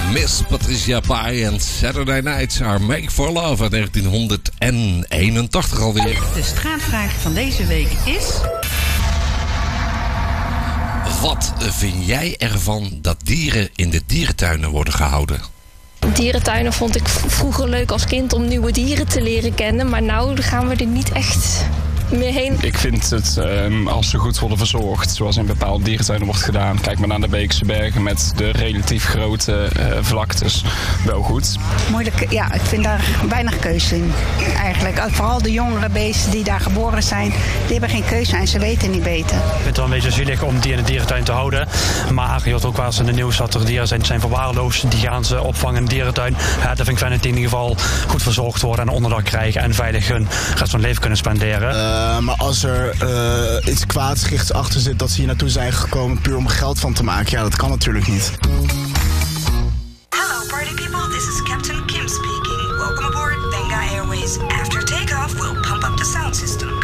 Miss Patricia Pai en Saturday Nights Are Make for Love uit 1981 alweer. De straatvraag van deze week is... Wat vind jij ervan dat dieren in de dierentuinen worden gehouden? Dierentuinen vond ik vroeger leuk als kind om nieuwe dieren te leren kennen. Maar nu gaan we er niet echt meer heen. Ik vind het, als ze goed worden verzorgd, zoals in bepaalde dierentuinen wordt gedaan. Kijk maar naar de Beekse Bergen met de relatief grote vlaktes. Wel goed. Moeilijk, ja, ik vind daar weinig keuze in eigenlijk. Vooral de jongere beesten die daar geboren zijn, die hebben geen keuze en ze weten niet beter. Ik vind het wel een beetje zielig om die in de dierentuin te houden. Maar je hoort ook wel eens in de nieuws dat er dieren zijn verwaarloosd. Die gaan ze opvangen in de dierentuin. Ja, dat vind ik fijn dat die in ieder geval goed verzorgd worden en onderdak krijgen en veilig hun rest van hun leven kunnen spenderen. Maar als er iets kwaadschichts achter zit dat ze hier naartoe zijn gekomen puur om geld van te maken, ja, dat kan natuurlijk niet. Hello party people, this is Captain Kim speaking. Welcome aboard Benga Airways. After takeoff, we'll pump up the sound system.